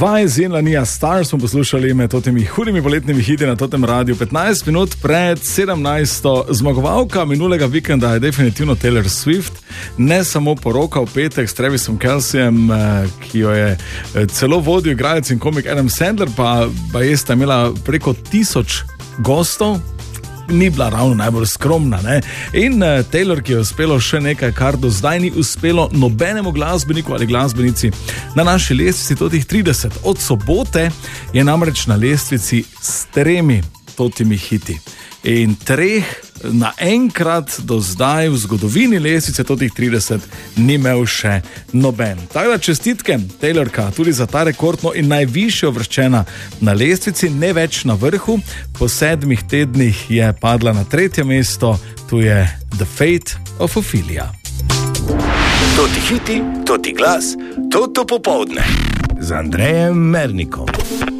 Dva izjemna Nia Stars smo poslušali med totimi hudimi poletnimi hiti na totem radiju. 15 minut pred 17. zmagovalka minulega vikenda je definitivno Taylor Swift. Ne samo poroka v petek s Travisom Kelcejem, ki jo je celo vodil igralec in komik Adam Sandler, pa je sta imela preko 1000 gostov. Ni bila ravno najbolj skromna, ne? In Taylor, ki je uspelo še nekaj, kar do zdaj ni uspelo nobenemu glasbeniku ali glasbenici na naši lestvici, totih 30. Od sobote je namreč na lestvici s 3 totimi hiti. In 3 naenkrat do zdaj v zgodovini lestvice totih 30 ni imel še noben. Tako da čestitke Taylorka tudi za ta rekordno in najvišje uvrščena na lestvici, ne več na vrhu. Po 7 tednih je padla na 3. mesto, tu je The Fate of Ophelia. Toti hiti, toti glas, toto popoldne z Andrejem Mernikom.